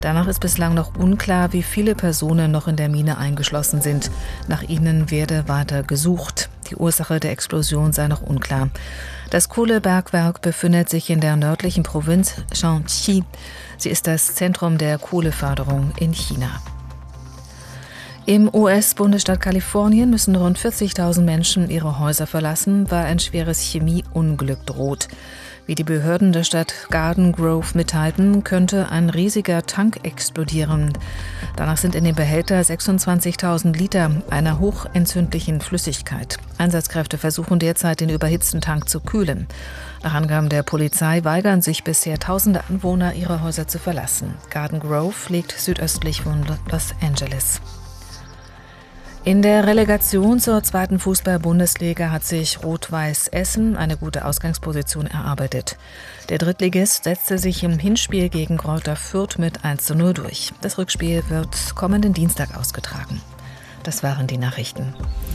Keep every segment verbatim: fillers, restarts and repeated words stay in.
Danach ist bislang noch unklar, wie viele Personen noch in der Mine eingeschlossen sind. Nach ihnen werde weiter gesucht. Die Ursache der Explosion sei noch unklar. Das Kohlebergwerk befindet sich in der nördlichen Provinz Shanxi. Sie ist das Zentrum der Kohleförderung in China. Im U S-Bundesstaat Kalifornien müssen rund vierzigtausend Menschen ihre Häuser verlassen, weil ein schweres Chemieunglück droht. Wie die Behörden der Stadt Garden Grove mitteilten, könnte ein riesiger Tank explodieren. Danach sind in dem Behälter sechsundzwanzigtausend Liter einer hochentzündlichen Flüssigkeit. Einsatzkräfte versuchen derzeit, den überhitzten Tank zu kühlen. Nach Angaben der Polizei weigern sich bisher tausende Anwohner, ihre Häuser zu verlassen. Garden Grove liegt südöstlich von Los Angeles. In der Relegation zur zweiten Fußball-Bundesliga hat sich Rot-Weiß Essen eine gute Ausgangsposition erarbeitet. Der Drittligist setzte sich im Hinspiel gegen Greuther Fürth mit eins zu null durch. Das Rückspiel wird kommenden Dienstag ausgetragen. Das waren die Nachrichten.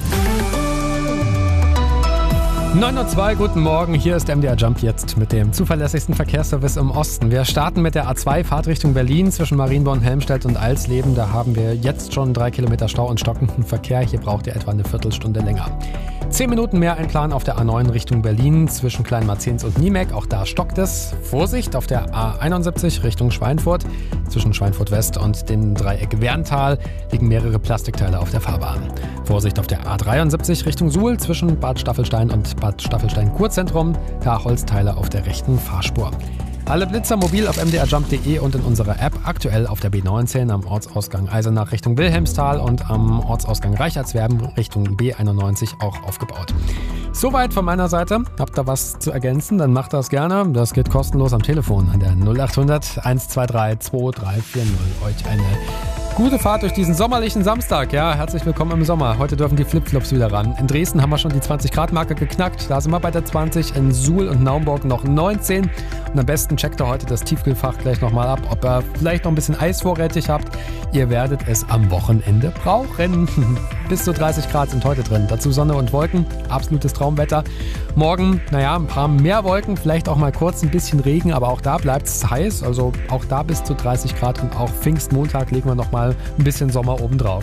neun Uhr zwei, guten Morgen, hier ist M D R Jump jetzt mit dem zuverlässigsten Verkehrsservice im Osten. Wir starten mit der A zwei, Fahrtrichtung Berlin zwischen Marienborn, Helmstedt und Alsleben. Da haben wir jetzt schon drei Kilometer Stau und stockenden Verkehr. Hier braucht ihr etwa eine Viertelstunde länger. Zehn Minuten mehr Einplan auf der A neun Richtung Berlin zwischen Kleinmarzens und Niemek. Auch da stockt es. Vorsicht auf der A einundsiebzig Richtung Schweinfurt. Zwischen Schweinfurt West und dem Dreieck Werntal liegen mehrere Plastikteile auf der Fahrbahn. Vorsicht auf der A dreiundsiebzig Richtung Suhl zwischen Bad Staffelstein und Bad Staffelstein Kurzentrum. Da Holzteile auf der rechten Fahrspur. Alle Blitzer mobil auf m d r jump punkt d e und in unserer App, aktuell auf der B neunzehn am Ortsausgang Eisenach Richtung Wilhelmsthal und am Ortsausgang Reichertswerden Richtung B einundneunzig auch aufgebaut. Soweit von meiner Seite. Habt ihr was zu ergänzen, dann macht das gerne. Das geht kostenlos am Telefon an der null achthundert eins zwei drei zwei drei vier null. Euch eine gute Fahrt durch diesen sommerlichen Samstag. Ja, herzlich willkommen im Sommer. Heute dürfen die Flipflops wieder ran. In Dresden haben wir schon die zwanzig Grad Marke geknackt. Da sind wir bei der zwanzig. In Suhl und Naumburg noch neunzehn. Und am besten checkt ihr heute das Tiefkühlfach gleich nochmal ab, ob ihr vielleicht noch ein bisschen Eis vorrätig habt. Ihr werdet es am Wochenende brauchen. Bis zu dreißig Grad sind heute drin. Dazu Sonne und Wolken. Absolutes Traumwetter. Morgen, naja, ein paar mehr Wolken. Vielleicht auch mal kurz ein bisschen Regen. Aber auch da bleibt es heiß. Also auch da bis zu dreißig Grad. Und auch Pfingstmontag legen wir nochmal ein bisschen Sommer obendrauf.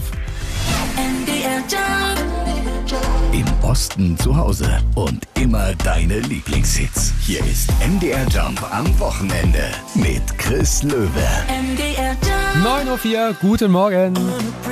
Im Osten zu Hause und immer deine Lieblingshits. Hier ist M D R Jump am Wochenende mit Chris Löwe. neun Uhr vier, guten Morgen.